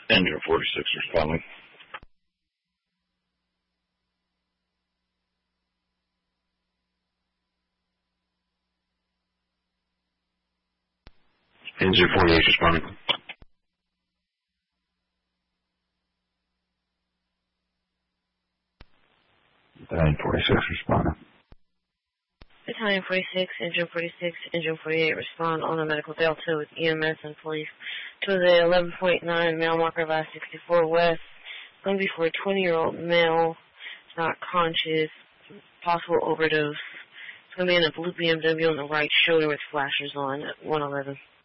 Engine 46 responding. Engine 48 responding. Battalion 46 responding. Battalion 46, Engine 46, Engine 48 respond on the medical delta with EMS and police to the 11.9 mile marker of I-64 West. Going to be for a 20-year-old male, not conscious, possible overdose. It's going to be in a blue BMW on the right shoulder with flashers on at 111.